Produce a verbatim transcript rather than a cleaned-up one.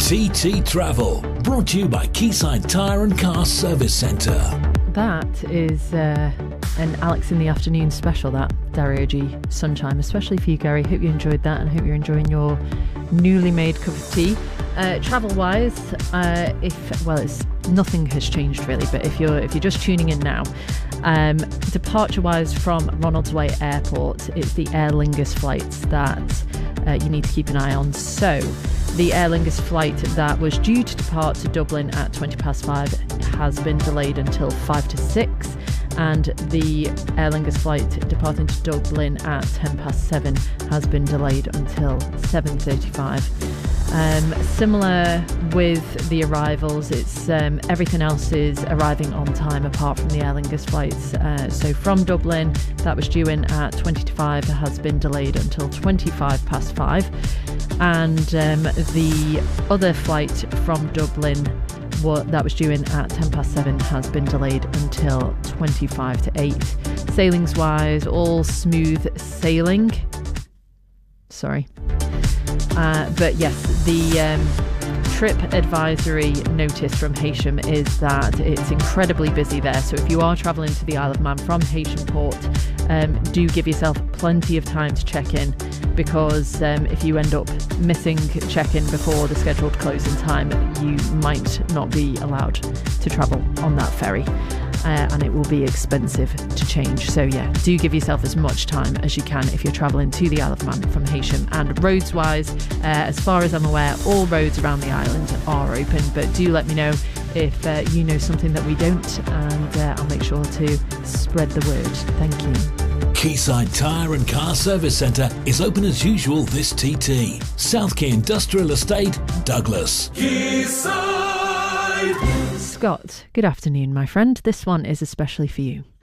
T T Travel, brought to you by Quayside Tyre and Car Service Centre. That is uh, an Alex in the Afternoon special, that Dario G Sunshine, especially for you, Gary. Hope you enjoyed that and hope you're enjoying your newly made cup of tea. Uh, travel-wise, uh, if well, it's nothing has changed really. But if you're if you're just tuning in now, um, departure-wise from Ronaldsway Airport, it's the Aer Lingus flights that uh, you need to keep an eye on. So, the Aer Lingus flight that was due to depart to Dublin at twenty past five has been delayed until five to six. And the Aer Lingus flight departing to Dublin at ten past seven has been delayed until seven thirty-five. Um, similar with the arrivals, it's um, everything else is arriving on time apart from the Aer Lingus flights. Uh, so from Dublin, that was due in at twenty to five, has been delayed until twenty-five past five. And um, the other flight from Dublin, what that was due in at ten past seven, has been delayed until twenty-five to eight. Sailings wise, all smooth sailing. Sorry. Uh, but yes, the um, trip advisory notice from Heysham is that it's incredibly busy there. So if you are travelling to the Isle of Man from Heysham Port, um, do give yourself plenty of time to check in, because um, if you end up missing check-in before the scheduled closing time, you might not be allowed to travel on that ferry. Uh, and it will be expensive to change. So yeah, do give yourself as much time as you can if you're travelling to the Isle of Man from Heysham. And roads wise, uh, as far as I'm aware, all roads around the island are open, but do let me know if uh, you know something that we don't, and uh, I'll make sure to spread the word. Thank you. Quayside Tyre and Car Service Centre is open as usual this T T. South Quay Industrial Estate, Douglas. Quayside! Scott, good afternoon, my friend. This one is especially for you.